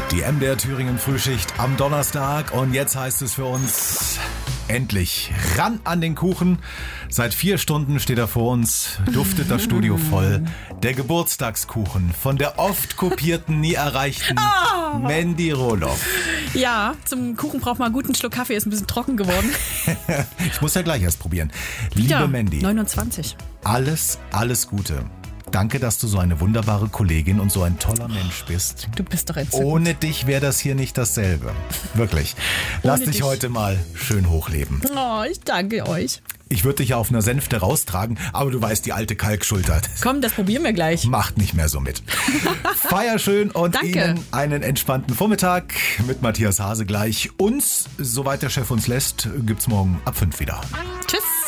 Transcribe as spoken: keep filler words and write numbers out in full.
Die M D R Thüringen Frühschicht am Donnerstag und jetzt heißt es für uns endlich ran an den Kuchen. Seit vier Stunden steht er vor uns, duftet das Studio voll. Der Geburtstagskuchen von der oft kopierten, nie erreichten oh. Mandy Rohloff. Ja, zum Kuchen braucht man einen guten Schluck Kaffee, ist ein bisschen trocken geworden. Ich muss ja gleich erst probieren. Wieder, Liebe Mandy, neunundzwanzig. Alles, alles Gute. Danke, dass du so eine wunderbare Kollegin und so ein toller Mensch bist. Du bist doch entzückend. Ohne dich wäre das hier nicht dasselbe. Wirklich. Lass dich, dich heute mal schön hochleben. Oh, ich danke euch. Ich würde dich ja auf einer Sänfte raustragen, aber du weißt, die alte Kalkschulter. Komm, das probieren wir gleich. Macht nicht mehr so mit. Feier schön und Danke. Ihnen einen entspannten Vormittag mit Matthias Hase gleich. Uns, soweit der Chef uns lässt, gibt's morgen ab fünf wieder. Tschüss.